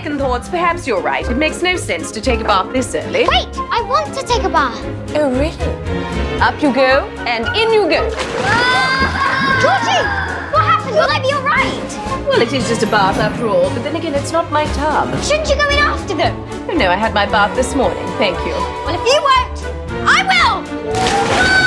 second thoughts, perhaps you're right. It makes no sense to take a bath this early. Wait, I want to take a bath. Oh, really? Up you go, and in you go. Georgie, what happened? Will I be all right? Well, it is just a bath after all, but then again, it's not my tub. Shouldn't you go in after them? Oh, no, I had my bath this morning. Thank you. Well, if you won't, I will!